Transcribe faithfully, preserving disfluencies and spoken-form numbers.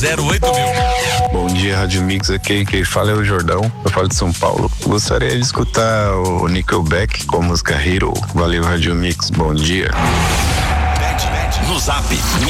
zero oito mil. Bom dia, Rádio Mix, aqui quem fala é o Jordão, eu falo de São Paulo. Gostaria de escutar o Nickelback com a música Hero. Valeu, Rádio Mix, bom dia. No Zap